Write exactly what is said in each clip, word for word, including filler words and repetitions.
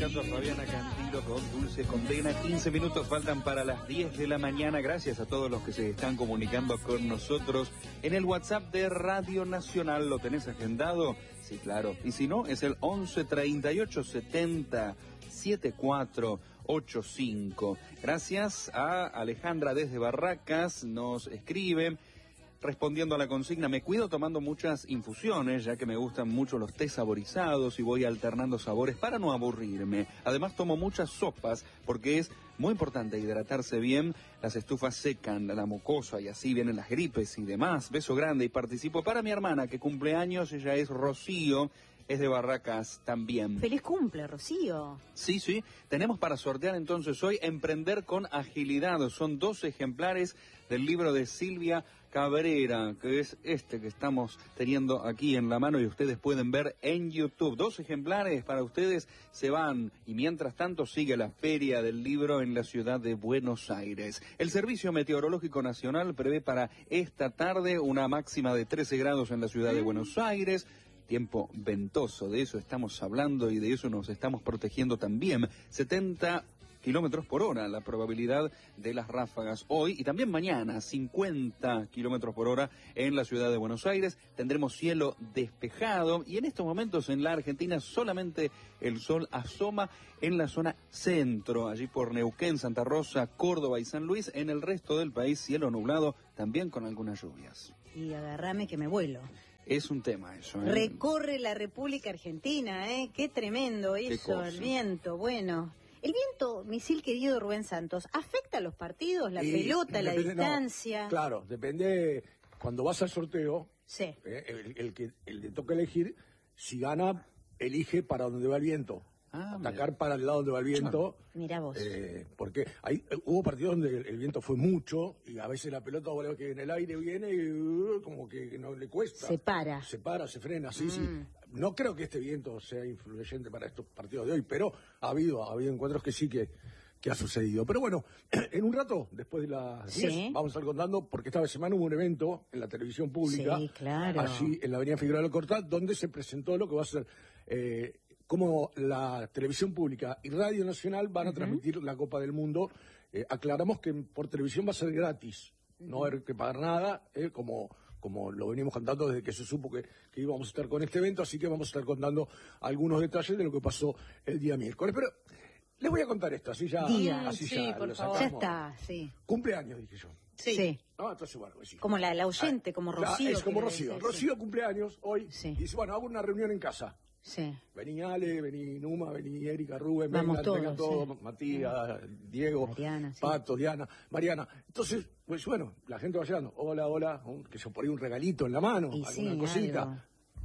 escuchando a Fabiana Cantilo con Dulce Condena. quince minutos faltan para las diez de la mañana. Gracias a todos los que se están comunicando con nosotros en el WhatsApp de Radio Nacional. ¿Lo tenés agendado? Sí, claro. Y si no, es el once treinta y ocho setenta setenta y cuatro ochenta y cinco. Gracias a Alejandra desde Barracas. Nos escribe respondiendo a la consigna: me cuido tomando muchas infusiones, ya que me gustan mucho los té saborizados y voy alternando sabores para no aburrirme. Además tomo muchas sopas porque es muy importante hidratarse bien. Las estufas secan la mucosa y así vienen las gripes y demás. Beso grande y participo para mi hermana que cumple años. Ella es Rocío. Es de Barracas también. ¡Feliz cumple, Rocío! Sí, sí. Tenemos para sortear entonces hoy Emprender con Agilidad. Son dos ejemplares del libro de Silvia Cabrera, que es este que estamos teniendo aquí en la mano y ustedes pueden ver en YouTube. Dos ejemplares para ustedes se van. Y mientras tanto sigue la Feria del Libro en la ciudad de Buenos Aires. El Servicio Meteorológico Nacional prevé para esta tarde una máxima de trece grados en la ciudad de Buenos Aires. Tiempo ventoso, de eso estamos hablando y de eso nos estamos protegiendo también. setenta kilómetros por hora la probabilidad de las ráfagas hoy y también mañana, cincuenta kilómetros por hora en la ciudad de Buenos Aires. Tendremos cielo despejado y en estos momentos en la Argentina solamente el sol asoma en la zona centro, allí por Neuquén, Santa Rosa, Córdoba y San Luis. En el resto del país cielo nublado, también con algunas lluvias. Y agarrame que me vuelo. Es un tema eso, ¿eh? Recorre la República Argentina, ¿eh? Qué tremendo eso, el viento, bueno. El viento, misil querido Rubén Santos, ¿afecta a los partidos, la y pelota, la depende, distancia? No, claro, depende, cuando vas al sorteo, sí. eh, el, el que el que toca elegir, si gana, elige para donde va el viento. Ah, atacar mira. Para el lado donde va el viento. Mira vos. Eh, porque hay, hubo partidos donde el, el viento fue mucho y a veces la pelota que en el aire viene y uh, como que no le cuesta. Se para. Se para, se frena, sí, mm. sí. No creo que este viento sea influyente para estos partidos de hoy, pero ha habido, ha habido encuentros que sí que, que ha sucedido. Pero bueno, en un rato, después de las diez, sí. vamos a estar contando, porque esta semana hubo un evento en la televisión pública, sí, claro. allí en la avenida Figueroa Alcorta, donde se presentó lo que va a ser... Eh, cómo la televisión pública y Radio Nacional van a uh-huh. transmitir la Copa del Mundo. Eh, aclaramos que por televisión va a ser gratis, uh-huh. no va a haber que pagar nada, eh, como, como lo venimos contando desde que se supo que, que íbamos a estar con este evento, así que vamos a estar contando algunos detalles de lo que pasó el día miércoles. Pero les voy a contar esto, así ya, Día. así sí, ya por lo favor. sacamos. Ya está, sí. Cumpleaños, dije yo. Sí. sí. No, entonces, bueno, sí. Como la, la oyente, ah, como Rocío. Es como Rocío. Dice, Rocío sí. cumpleaños hoy. Sí. Y dice, bueno, hago una reunión en casa. Sí. Vení Ale, vení Numa, vení Erika, Rubén, Vamos vengan, todos, vengan todos, sí. Matías, Diego, Mariana, sí. Pato, Diana, Mariana. Entonces, pues bueno, la gente va llegando, hola, hola, un, que se por ahí un regalito en la mano, y alguna sí, cosita. Algo.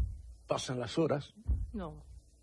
Pasan las horas. No.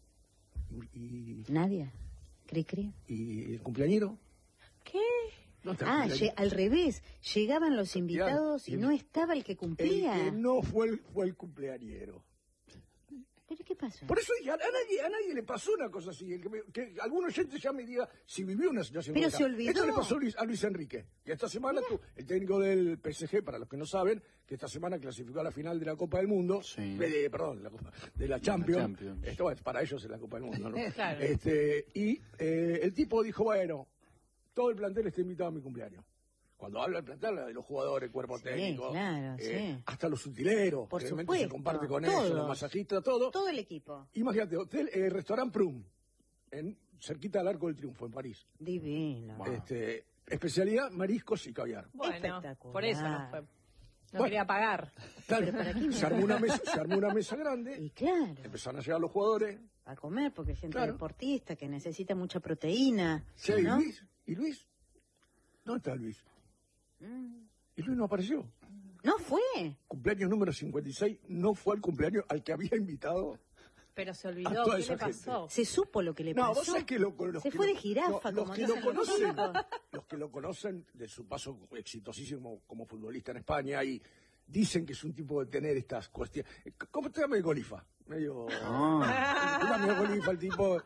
Y, y Nadia, cri cri. ¿Y el cumpleañero? ¿Qué? No ah, al revés, llegaban los invitados y, y no estaba el que cumplía. El que no fue el, fue el cumpleañero. ¿Pero qué pasó? Por eso dije, a nadie, a nadie le pasó una cosa así. El que, me, que algún oyente ya me diga si vivió una situación. Pero se olvidó. Esto le pasó a Luis, a Luis Enrique. Y esta semana, tú, el técnico del P S G, para los que no saben, que esta semana clasificó a la final de la Copa del Mundo. Sí. De, perdón, la Copa, de la Champions. La Champions. Esto es para ellos es la Copa del Mundo, ¿no? Claro. Este, y eh, el tipo dijo, bueno, todo el plantel está invitado a mi cumpleaños. Cuando habla el plantel, de los jugadores, cuerpo sí, técnico, claro, eh, sí. hasta los utileros, por realmente supuesto, se comparte con todos, ellos, los masajistas, todo. Todo el equipo. Imagínate, hotel, eh, restaurant Prum, en cerquita del Arco del Triunfo, en París. Divino. Este, especialidad, mariscos y caviar. Bueno, espectacular. Por eso no fue. No bueno, quería pagar. Claro, se, armó una mesa, se armó una mesa grande. Y claro. Empezaron a llegar los jugadores. A comer, porque hay gente claro. deportista que necesita mucha proteína. Sí, ¿no? ¿y Luis? ¿Y Luis? ¿Dónde está Luis? Mm. Y Luis no apareció. No fue. Cumpleaños número cincuenta y seis, no fue al cumpleaños al que había invitado. Pero se olvidó, ¿qué le pasó? Gente. Se supo lo que le no, pasó. Vos sabés que lo, los se que fue lo, de jirafa, no, como los que lo conocen, los, los que lo conocen de su paso exitosísimo como futbolista en España y dicen que es un tipo de tener estas cuestiones. ¿Cómo te llamas, Golifa? Medio. Ah. medio Golifa el tipo.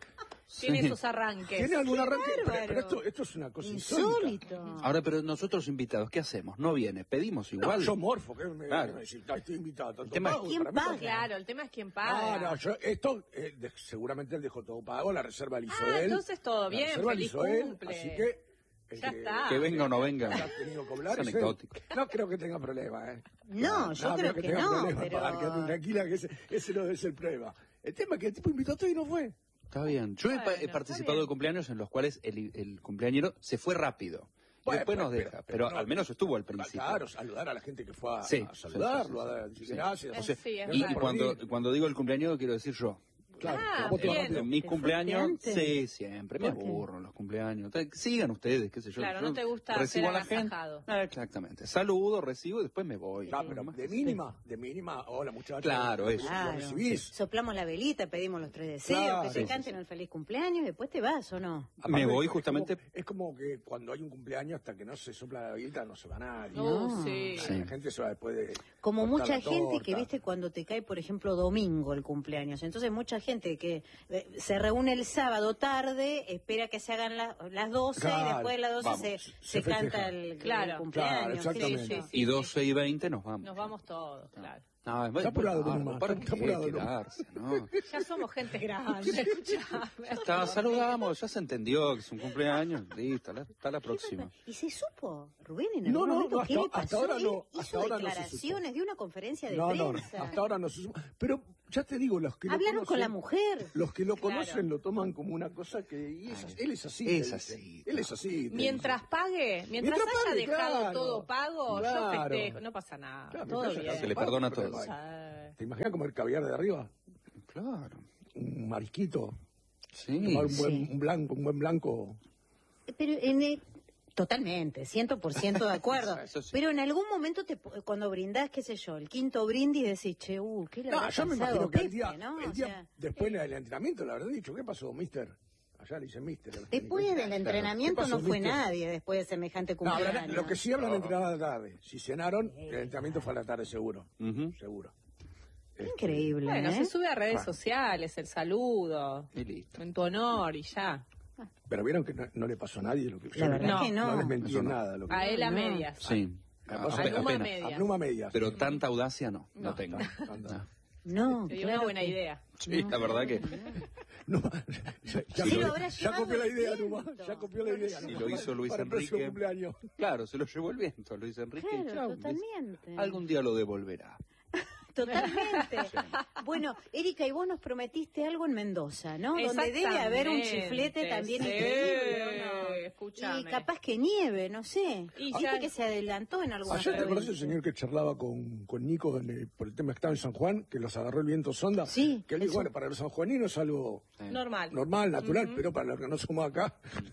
tiene Sí. esos arranques. ¿Tiene algún ¡Qué arranque? Pero, bárbaro! pero esto, esto es una cosa Insólito. insólita. Ahora, pero nosotros invitados, ¿qué hacemos? No viene, pedimos No, igual. yo morfo, que me, Claro. me decís, estoy invitado. Tanto El tema es pago, quién para mí paga. está- Claro, el tema es quién No, paga. no, yo, esto, eh, de- seguramente él dejó todo pago, la reserva la hizo Ah, él. entonces todo La bien, reserva la feliz hizo él, cumple. así que... el Ya que- está. Que venga o no venga. que ha tenido que hablar Es es él. anecdótico. No creo que tenga problema, ¿eh? No, yo creo que tenga no, problema, pero- para quedarte tranquila, que ese, ese no es el problema. El tema es que el tipo invitó a todo y no fue. Está bien. Yo he, pa- Bueno, he está participado bien. de cumpleaños en los cuales el, el cumpleañero se fue rápido. Y Bueno, después nos pero- deja. pero- Pero, pero no- al menos estuvo al principio. Claro, saludar a la gente que fue a, Sí, a saludarlo, sí, sí, sí, a decir sí. gracias. Eh, o sea, sí, es no Y, sé y por cuando, mí. cuando digo el cumpleañero, quiero decir yo. Claro, Ah, vos te vas bien. rápido. En mis ¿Te cumpleaños, fuiste antes? sí, siempre. Me ¿Por qué? aburro los cumpleaños. Te- Sigan ustedes, qué sé yo. Claro, Yo no te gusta recibo ser a la gente. agasajado. Ah, exactamente. Saludo, recibo y después me voy. Ah, No pero más de que- mínima, de mínima, hola muchachos. Claro, lo eso. Claro. recibís. Soplamos la velita, pedimos los tres deseos, Claro. que te Sí, sí, canten el feliz cumpleaños y después te vas, ¿o no? Me voy es justamente. como- Es como, que cuando hay un cumpleaños, hasta que no se sopla la velita, no se va nadie. Uh, No. sí. Sí. La gente se va después de. Como cortar mucha la gente que, torta. viste, cuando te cae, por ejemplo, domingo el cumpleaños. Entonces, mucha gente que eh, se reúne el sábado tarde, espera que se hagan la- las doce Claro, y después de las doce vamos, se, se se festeja. canta el, el Claro. cumpleaños. Claro, qué sé exactamente. yo. Sí, Y doce y veinte nos vamos. Nos vamos todos, claro. No, es- Está apurado, claro, Luma, ¿para está- qué está apurado, Luma. quedarse, no? Ya somos gente grande, escuchame. Está, saludamos, ya se entendió que es un cumpleaños, listo, la- hasta la próxima. ¿Y se supo, Rubén, en No, algún no, momento no, qué hasta- le pasó? hasta ahora Él no, hizo hasta ahora no se supo. declaraciones, dio una conferencia de No, no, prensa. hasta ahora no se suma. Pero ya te digo, los que lo Hablaron con conocen- la mujer. Los que lo Claro. conocen lo toman como una cosa que. Y es, él es así. Es te así, dicen. Él es así. te Mientras pague, mientras, Mientras haya pague, dejado claro. todo pago, Claro. yo festejo, no pasa nada, Claro, todo mientras haya bien. Se le pago, perdona pero todo. no hay. Eh, ¿Te imaginas comer caviar de arriba? Claro. Un marisquito. Sí. Tomar un buen Sí. un blanco, un buen blanco. Pero en el- totalmente, ciento por ciento de acuerdo. Eso sí. Pero en algún momento, te, cuando brindás, qué sé yo, el quinto brindis, decís, che, uh, ¿qué le No, habrá yo me pasado imagino que el Pepe, día, ¿no? el O día sea, después del entrenamiento le habrá dicho, ¿qué pasó, mister? Allá le dicen mister. a los después técnicos. del entrenamiento ¿Qué pasó, no fue mister? nadie después de semejante No, hablan- cumpleaños. lo que sí hablan entrenado a la tarde. Si cenaron, el entrenamiento fue a la tarde seguro. Ujú. Seguro. Increíble, Bueno, ¿eh? se sube a redes sociales el saludo, Y listo. en tu honor y ya. Pero vieron que no, no le pasó a nadie lo que La verdad No, que no. No les mentí Eso en no. nada. Lo que, A él a No. medias. Sí. Ah, A- a ape- Numa apenas. medias. a pluma medias. Pero tanta audacia no, no, No. tengo. No, no. No. No, Te dio claro una buena que- idea. Sí, la verdad que No, ya, ya- Sí, lo ya- habrá ya llevado copió la el idea, viento. Numa. Ya copió la idea. Si Numa. lo hizo Luis Para el próximo Enrique. cumpleaños. Claro, se lo llevó el viento, Luis Enrique. y Claro, chau. totalmente. Algún día lo devolverá. Totalmente. Bueno, Erika, y vos nos prometiste algo en Mendoza, ¿no? Donde debe haber un chiflete Exactamente, también sí, increíble, ¿o no? escúchame. Y capaz que nieve, no sé. Y Viste ya- que se adelantó en algunas Ayer te acordás el provincias. señor que charlaba con, con Nico en el- por el tema que estaba en San Juan, que los agarró el viento sonda. Sí, Que él dijo, eso. bueno, para los sanjuaninos es algo Normal. normal, natural, pero para los que no somos acá.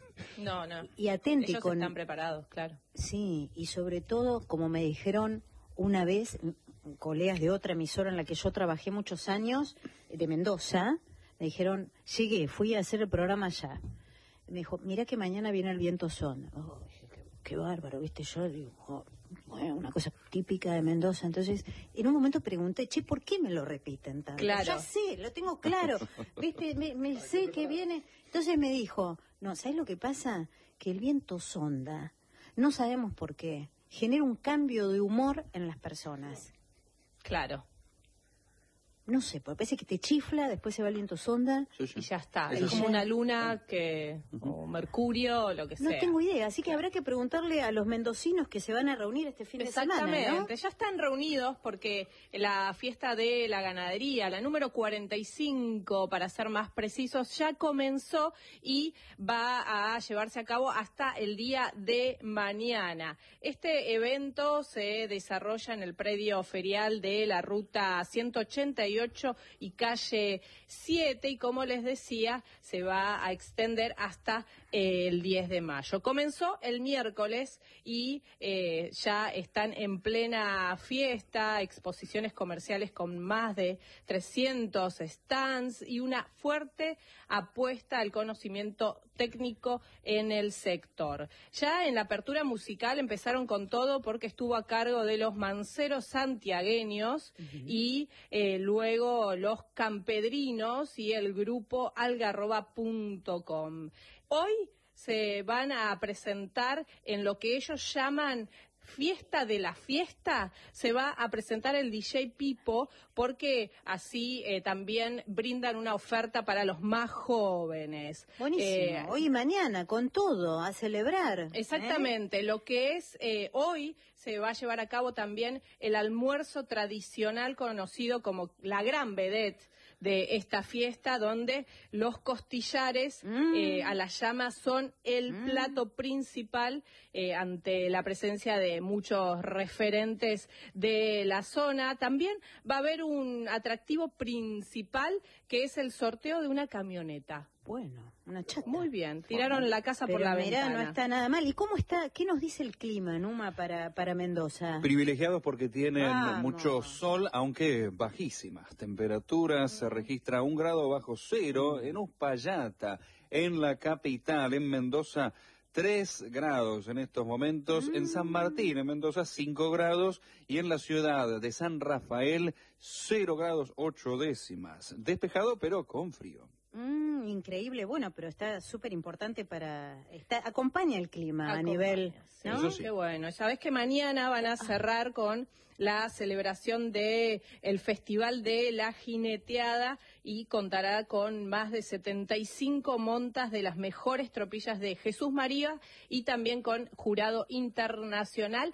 No, no. Y atenti Ellos con... están preparados, claro. Sí, y sobre todo, como me dijeron una vez, m- colegas de otra emisora en la que yo trabajé muchos años, de Mendoza, me dijeron, llegué, fui a hacer el programa allá. Me dijo, mira que mañana viene el viento son. Oh, dije, qué, qué bárbaro, ¿viste? Yo digo, oh, bueno, una cosa típica de Mendoza. Entonces, en un momento pregunté, che, ¿por qué me lo repiten tanto? Claro. Ya sé, lo tengo claro. ¿Viste? Me, me sé que viene. Entonces me dijo, no, ¿sabes lo que pasa? Que el viento sonda, no sabemos por qué, genera un cambio de humor en las personas. Claro. No sé, porque parece que te chifla, después se va el viento sonda. Sí, sí. Y ya está. Eso Es como sí. una luna que. O Mercurio, o lo que No sea. tengo idea, así que habrá que preguntarle a los mendocinos que se van a reunir este fin de semana, ¿no? Exactamente, ya están reunidos porque la fiesta de la ganadería, la número cuarenta y cinco, para ser más precisos, ya comenzó y va a llevarse a cabo hasta el día de mañana. Este evento se desarrolla en el predio ferial de la ruta ciento ochenta y ocho y calle siete, y como les decía, se va a extender hasta eh, el diez de mayo. Comenzó el miércoles y eh, ya están en plena fiesta, exposiciones comerciales con más de trescientos stands y una fuerte apuesta al conocimiento técnico en el sector. Ya en la apertura musical empezaron con todo porque estuvo a cargo de los manceros santiagueños y eh, luego luego Los Campedrinos y el grupo algarroba punto com. Hoy se van a presentar en lo que ellos llaman Fiesta de la Fiesta. Se va a presentar el D J Pipo, porque así eh, también brindan una oferta para los más jóvenes. Buenísimo. Eh, hoy y mañana, con todo, a celebrar. Exactamente. ¿eh? Lo que es eh, hoy se va a llevar a cabo también el almuerzo tradicional conocido como la gran vedette de esta fiesta, donde los costillares mm. eh, a la llama son el mm. plato principal eh, ante la presencia de muchos referentes de la zona. También va a haber un atractivo principal, que es el sorteo de una camioneta. Bueno, una chata. Muy bien, tiraron bueno, la casa por la mirá, ventana. No está nada mal. ¿Y cómo está? ¿Qué nos dice el clima, Numa, para, para Mendoza? Privilegiados porque tienen Vamos. mucho sol, aunque bajísimas temperaturas. Se registra un grado bajo cero en Uspallata, en la capital, en Mendoza. Tres grados en estos momentos, mm. en San Martín, en Mendoza, cinco grados, y en la ciudad de San Rafael, cero grados ocho décimas. Despejado, pero con frío. Mm, increíble, bueno, pero está súper importante para... Está, acompaña el clima acompaña, a nivel... ¿no? Eso sí. Qué bueno. Sabés que mañana van a cerrar con la celebración de el Festival de la Jineteada, y contará con más de setenta y cinco montas de las mejores tropillas de Jesús María, y también con jurado internacional.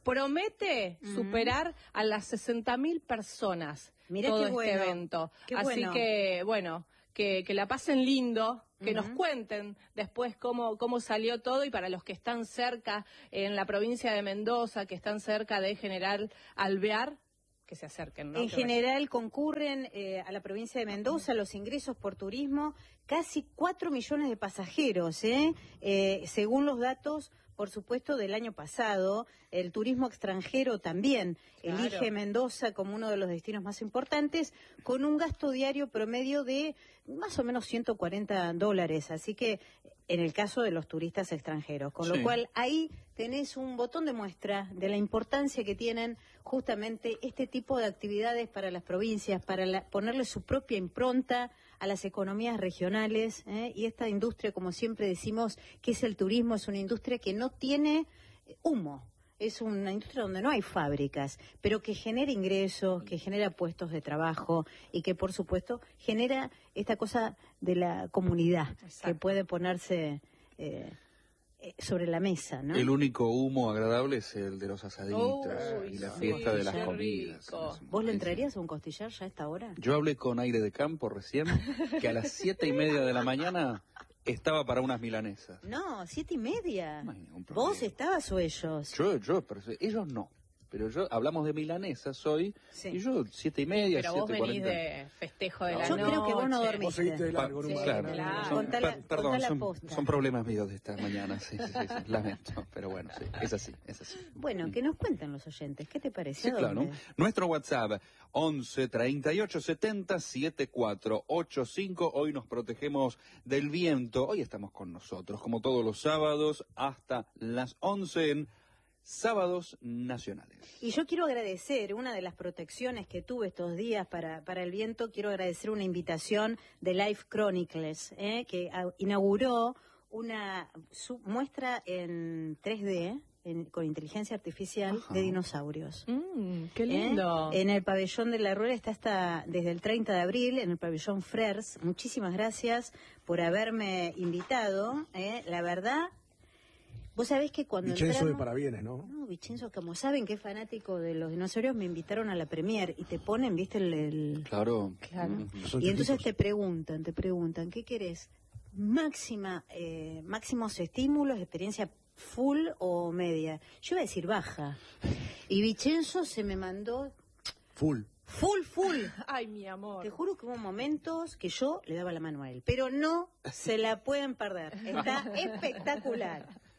Promete mm. superar a las sesenta mil personas. Mirá todo qué este bueno. evento. Qué Así bueno. que, bueno... Que, que la pasen lindo, que uh-huh. nos cuenten después cómo, cómo salió todo, y para los que están cerca en la provincia de Mendoza, que están cerca de General Alvear, que se acerquen, ¿no? En que general vayan. concurren eh, a la provincia de Mendoza los ingresos por turismo, casi cuatro millones de pasajeros, ¿eh? Eh, según los datos, por supuesto, del año pasado. El turismo extranjero también claro. elige Mendoza como uno de los destinos más importantes, con un gasto diario promedio de más o menos ciento cuarenta dólares, así que en el caso de los turistas extranjeros, con sí. lo cual ahí tenés un botón de muestra de la importancia que tienen justamente este tipo de actividades para las provincias, para la, ponerle su propia impronta a las economías regionales, ¿eh? Y esta industria, como siempre decimos, que es el turismo, es una industria que no tiene humo. Es una industria donde no hay fábricas, pero que genera ingresos, que genera puestos de trabajo, y que, por supuesto, genera esta cosa de la comunidad. Exacto. Que puede ponerse eh, sobre la mesa, ¿no? El único humo agradable es el de los asaditos oh, y la fiesta sí, de las comidas. Rico. ¿Vos le entrarías a un costillar ya a esta hora? Yo hablé con Aire de Campo recién, que a las siete y media de la mañana... estaba para unas milanesas. No, siete y media. No hay ningún problema. ¿Vos estabas o ellos? Yo, yo, pero ellos no. Pero yo, hablamos de milanesas hoy, sí. y yo siete y media, pero siete vos venís cuarenta. De festejo de no, la yo noche. Yo creo que vos no dormiste. Vos seguiste de largo, sí, no claro. claro. Son, Contá la, per, perdón, contá son, la posta. son problemas míos de esta mañana, sí, sí, sí, sí, lamento, pero bueno, sí, es así, es así. Bueno, que nos cuenten los oyentes, ¿qué te pareció? Sí, claro. Nuestro WhatsApp, once treinta y ocho setenta setenta y cuatro ochenta y cinco, hoy nos protegemos del viento, hoy estamos con nosotros, como todos los sábados, hasta las once en Sábados Nacionales. Y yo quiero agradecer una de las protecciones que tuve estos días para, para el viento. Quiero agradecer una invitación de Life Chronicles, ¿eh? que a, inauguró una su, muestra en tres D en, con inteligencia artificial Ajá. de dinosaurios. Mm, ¡Qué lindo! ¿Eh? En el pabellón de la Rueda está hasta desde el treinta de abril, en el pabellón Frers. Muchísimas gracias por haberme invitado. ¿eh? La verdad... Vos sabés que cuando Vicenzo entramos... de parabienes, ¿no? No, Vicenzo, como saben que es fanático de los dinosaurios, me invitaron a la premier y te ponen, ¿viste? El, el... Claro. claro. Uh-huh. Y entonces te preguntan, te preguntan, ¿qué querés? Máxima, eh, máximos estímulos, experiencia full o media. Yo iba a decir baja. Y Vicenzo se me mandó... Full. Full, full. Ay, mi amor. Te juro que hubo momentos que yo le daba la mano a él, pero no se la pueden perder. Está espectacular.